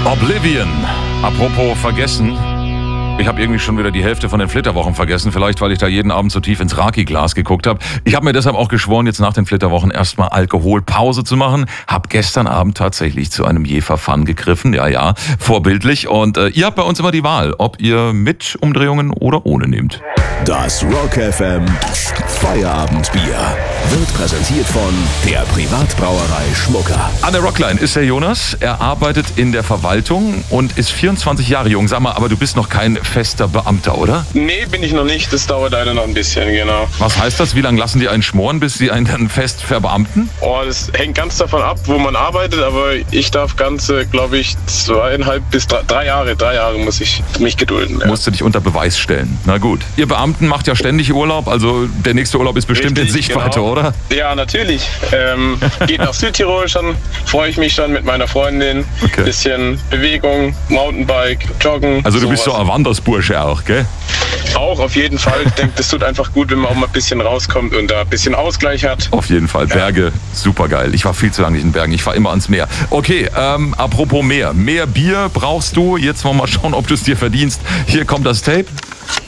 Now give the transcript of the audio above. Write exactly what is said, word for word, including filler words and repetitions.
Oblivion. Apropos vergessen. Ich habe irgendwie schon wieder die Hälfte von den Flitterwochen vergessen. Vielleicht, weil ich da jeden Abend so tief ins Raki-Glas geguckt habe. Ich habe mir deshalb auch geschworen, jetzt nach den Flitterwochen erstmal Alkoholpause zu machen. Hab gestern Abend tatsächlich zu einem Jefer-Fun gegriffen. Ja, ja, vorbildlich. Und äh, ihr habt bei uns immer die Wahl, ob ihr mit Umdrehungen oder ohne nehmt. Das Rock F M Feierabendbier wird präsentiert von der Privatbrauerei Schmucker. An der Rockline ist der Jonas. Er arbeitet in der Verwaltung und ist vierundzwanzig Jahre jung. Sag mal, aber du bist noch kein fester Beamter, oder? Nee, bin ich noch nicht. Das dauert leider noch ein bisschen, genau. Was heißt das? Wie lange lassen die einen schmoren, bis sie einen dann fest verbeamten? Oh, das hängt ganz davon ab, wo man arbeitet, aber ich darf ganze, glaube ich, zweieinhalb bis drei, drei Jahre, drei Jahre muss ich mich gedulden. Ja. Musst du dich unter Beweis stellen. Na gut. Ihr Beamten macht ja ständig Urlaub, also der nächste Urlaub ist bestimmt Richtig, in Sichtweite, genau. oder? Ja, natürlich. Ähm, geht nach Südtirol schon, freue ich mich schon mit meiner Freundin. Okay. Bisschen Bewegung, Mountainbike, Joggen. Also du bist so sowas. ein Wandersbursche auch, gell? Auch auf jeden Fall. Ich denke, das tut einfach gut, wenn man auch mal ein bisschen rauskommt und da ein bisschen Ausgleich hat. Auf jeden Fall. Berge, super geil. Ich war viel zu lange nicht in Bergen. Ich fahre immer ans Meer. Okay, ähm, apropos Meer. Mehr Bier brauchst du. Jetzt wollen wir mal schauen, ob du es dir verdienst. Hier kommt das Tape.